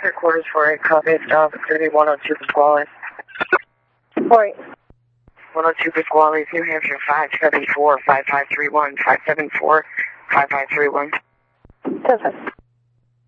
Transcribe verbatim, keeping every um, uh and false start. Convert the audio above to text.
Three quarters for a call based off. It's going to be one oh two Pasquale. Right. one oh two Pasquale, New Hampshire, five seven four, five five three one, five seven four, five five three one. Perfect.